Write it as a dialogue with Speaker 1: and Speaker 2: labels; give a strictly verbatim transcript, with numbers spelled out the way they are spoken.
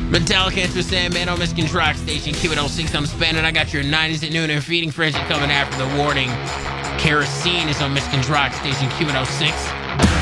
Speaker 1: Metallica Enter Sandman on Michigan's Rock Station, Q at oh six. I'm Spanning. I got your nineties at noon and Feeding Frenzy coming after the warning. Kerosene is on Michigan's Rock Station, Q at oh six.